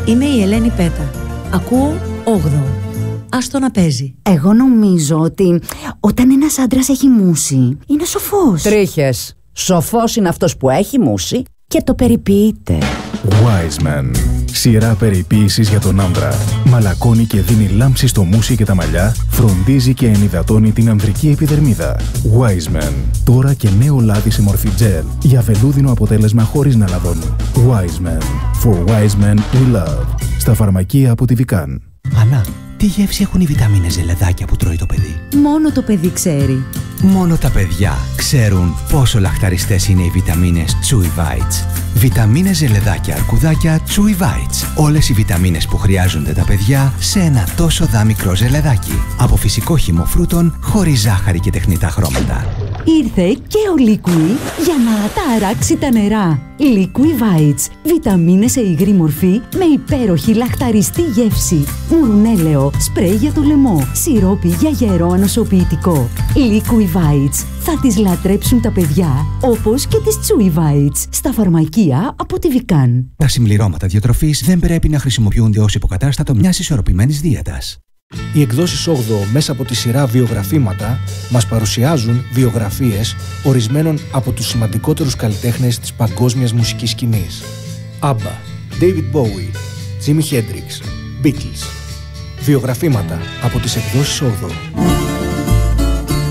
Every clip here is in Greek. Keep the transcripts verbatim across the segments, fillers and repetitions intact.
Είμαι η Ελένη Πέτα. Ακούω όγδοο. Άστο να παίζει. Εγώ νομίζω ότι όταν ένας άντρας έχει μούσει, είναι σοφός. Τρίχες. Σοφός είναι αυτός που έχει μούσει και το περιποιείται. Wiseman. Σειρά περιποίησης για τον άντρα. Μαλακώνει και δίνει λάμψη στο μουσι και τα μαλλιά, φροντίζει και ενυδατώνει την ανδρική επιδερμίδα. Wiseman. Τώρα και νέο λάδι σε μορφή gel για βελούδινο αποτέλεσμα χωρίς να λαδώνει. Wiseman. For wise men we love. Στα φαρμακεία από τη Vican. Ανά, τι γεύση έχουν οι βιταμίνες ζελεδάκια που τρώει το παιδί? Μόνο το παιδί ξέρει. Μόνο τα παιδιά ξέρουν πόσο λαχταριστές είναι οι βιταμίνες Chewy Bites. Βιταμίνες ζελεδάκια αρκουδάκια Chewy Bites. Όλες οι βιταμίνες που χρειάζονται τα παιδιά σε ένα τόσο δά μικρό ζελεδάκι. Από φυσικό χυμό φρούτων, χωρίς ζάχαρη και τεχνητά χρώματα. Ήρθε και ο Liqui για να τα αράξει τα νερά. Liqui Bites. Βιταμίνες σε υγρή μορφή με υπέροχη λαχταριστή γεύση. Μουρουνέλαιο, σπρέι για το λαιμό, σιρόπι για γερό ανοσοποιητικό. Liqui Bites. Θα τις λατρέψουν τα παιδιά, όπως και τις Chewy Bites. Στα φαρμακεία από τη Vican. Τα συμπληρώματα διατροφής δεν πρέπει να χρησιμοποιούνται ως υποκατάστατο μιας ισορροπημένης δίαιτας. Οι εκδόσεις όγδοο μέσα από τη σειρά βιογραφήματα μας παρουσιάζουν βιογραφίες ορισμένων από τους σημαντικότερους καλλιτέχνες της παγκόσμιας μουσικής σκηνής. ABBA, David Bowie, Jimi Hendrix, Beatles. Βιογραφήματα από τις εκδόσεις όγδοο.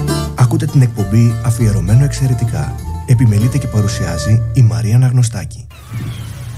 Ακούτε την εκπομπή Αφιερωμένο Εξαιρετικά. Επιμελείται και παρουσιάζει η Μαρία Αναγνωστάκη.